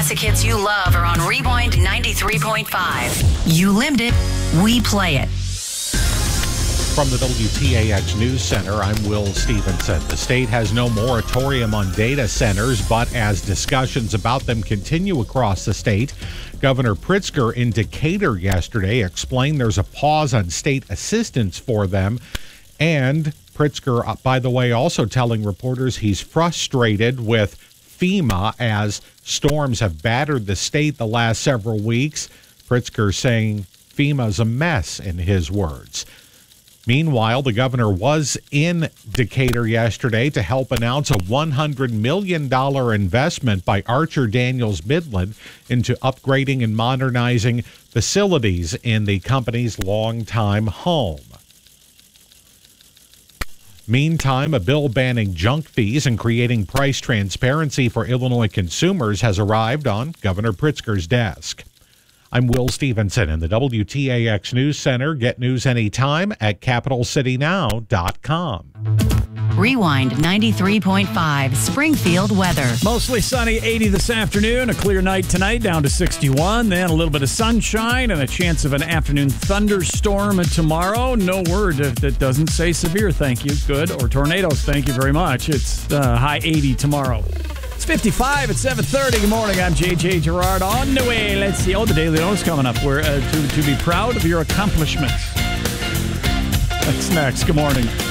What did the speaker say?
classic hits you love are on Rewind 93.5. You lived it, we play it. From the WTAX News Center, I'm Will Stevenson. The state has no moratorium on data centers, but as discussions about them continue across the state, Governor Pritzker in Decatur yesterday explained there's a pause on state assistance for them. And Pritzker, by the way, also telling reporters he's frustrated with FEMA as storms have battered the state the last several weeks. Pritzker saying FEMA's a mess, in his words. Meanwhile, the governor was in Decatur yesterday to help announce a $100 million investment by Archer Daniels Midland into upgrading and modernizing facilities in the company's longtime home. Meantime, a bill banning junk fees and creating price transparency for Illinois consumers has arrived on Governor Pritzker's desk. I'm Will Stevenson in the WTAX News Center. Get news anytime at CapitalCityNow.com. Rewind 93.5 Springfield weather. Mostly sunny, 80 this afternoon. A clear night tonight, down to 61. Then a little bit of sunshine and a chance of an afternoon thunderstorm tomorrow. No word that doesn't say severe, thank you, good, or tornadoes, thank you very much. It's high 80 tomorrow. It's 55 at 7:30. Good morning. I'm J.J. Gerard. On the way. Let's see. Oh, the Daily Notice coming up. We're to be proud of your accomplishments. That's next. Good morning.